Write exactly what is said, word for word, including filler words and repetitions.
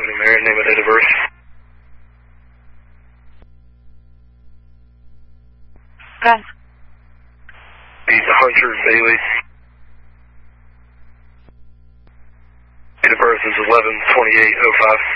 Avenue, Marion, name and date of birth. Gun. He's Hunter Bailey. Date of birth is eleven twenty-eight oh five.